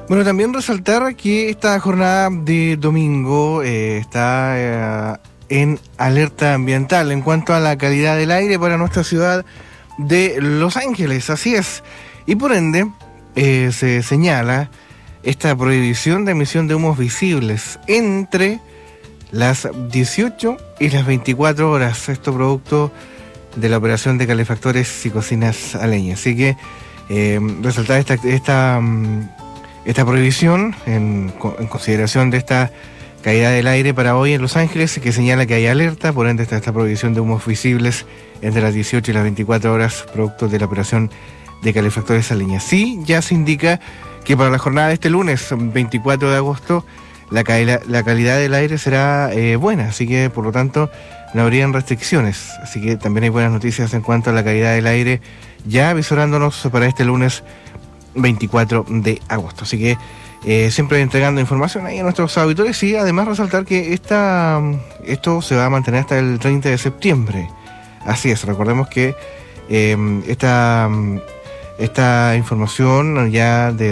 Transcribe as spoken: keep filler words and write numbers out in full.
Bueno, también resaltar que esta jornada de domingo eh, está eh, en alerta ambiental en cuanto a la calidad del aire para nuestra ciudad de Los Ángeles, así es. Y por ende, eh, se señala esta prohibición de emisión de humos visibles entre las dieciocho y las veinticuatro horas, esto producto de la operación de calefactores y cocinas a leña. Así que eh, resaltar esta, esta, esta prohibición en, en consideración de esta calidad del aire para hoy en Los Ángeles, que señala que hay alerta, por ende está esta prohibición de humos visibles entre las dieciocho y las veinticuatro horas, producto de la operación de calefactores a leña. Sí, ya se indica que para la jornada de este lunes, veinticuatro de agosto, la, calidad, la calidad del aire será eh, buena, así que por lo tanto no habrían restricciones. Así que también hay buenas noticias en cuanto a la calidad del aire, ya avisorándonos para este lunes veinticuatro de agosto. Así que eh, siempre entregando información ahí a nuestros auditores, y además resaltar que esta, esto se va a mantener hasta el treinta de septiembre. Así es, recordemos que eh, esta, esta información ya de